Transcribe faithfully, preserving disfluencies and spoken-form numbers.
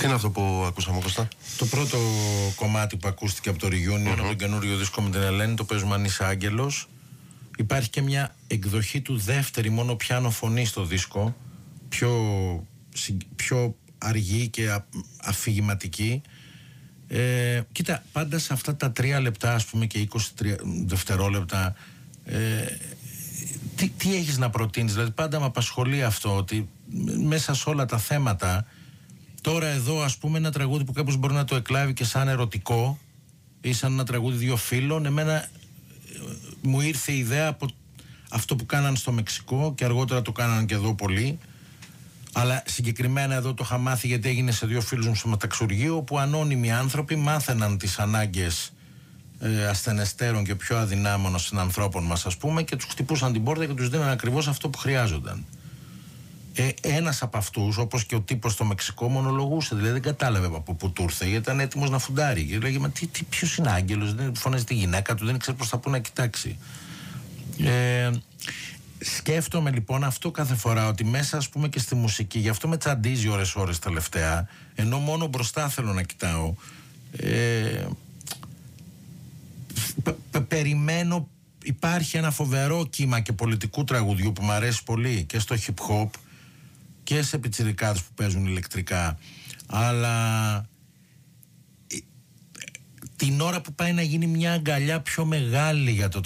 Τι είναι αυτό που ακούσαμε, Κώστα? Το πρώτο κομμάτι που ακούστηκε από το Reunion, mm-hmm. από τον καινούριο δίσκο με την Ελένη, το παίζουμε αν είσαι άγγελος. Υπάρχει και μια εκδοχή του δεύτερη μόνο πιάνο φωνή στο δίσκο, πιο, πιο αργή και α, αφηγηματική. Ε, κοίτα, πάντα σε αυτά τα τρία λεπτά, ας πούμε, και είκοσι δευτερόλεπτα, ε, τι, τι έχεις να προτείνεις? Δηλαδή πάντα με απασχολεί αυτό, ότι μέσα σε όλα τα θέματα, τώρα εδώ ας πούμε ένα τραγούδι που κάποιος μπορεί να το εκλάβει και σαν ερωτικό ή σαν ένα τραγούδι δύο φίλων, εμένα μου ήρθε η ιδέα από αυτό που κάναν στο Μεξικό και αργότερα το κάναν και εδώ πολύ, αλλά συγκεκριμένα εδώ το είχα μάθει γιατί έγινε σε δύο φίλους μου στο μεταξουργείο, όπου ανώνυμοι άνθρωποι μάθαιναν τις ανάγκες ε, ασθενεστέρων και πιο αδυνάμων συνανθρώπων μας, ας πούμε, και τους χτυπούσαν την πόρτα και τους δίναν ακριβώς αυτό που χρειάζονταν. Ε, ένας από αυτούς, όπως και ο τύπος στο Μεξικό, μονολογούσε, δηλαδή δεν κατάλαβε από πού του ήρθε, γιατί ήταν έτοιμος να φουντάρει. Και λέγε, μα τι, τι, ποιος είναι άγγελος, δεν φωνάζει τη γυναίκα του, δεν ξέρει προς τα πού να κοιτάξει. Ε, σκέφτομαι λοιπόν αυτό κάθε φορά, ότι μέσα, ας πούμε, και στη μουσική, γι' αυτό με τσαντίζει ώρες ώρες τελευταία, ενώ μόνο μπροστά θέλω να κοιτάω. Ε, π, π, περιμένω, υπάρχει ένα φοβερό κύμα και πολιτικού τραγουδιού που μου αρέσει πολύ και στο hip hop και σε πιτσιρικάδες που παίζουν ηλεκτρικά, αλλά την ώρα που πάει να γίνει μια αγκαλιά πιο μεγάλη για το